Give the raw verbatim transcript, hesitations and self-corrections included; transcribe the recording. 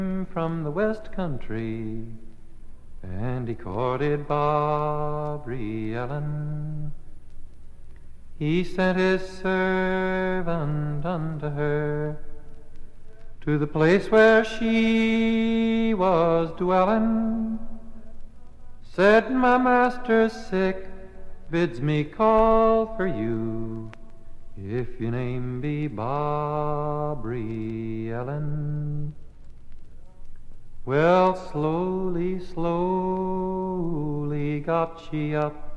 from the west country, and he courted Barbary Ellen. He sent his servant unto her to the place where she was dwelling. Said, my master's sick, bids me call for you, if your name be Barbary Ellen. Well, slowly, slowly got she up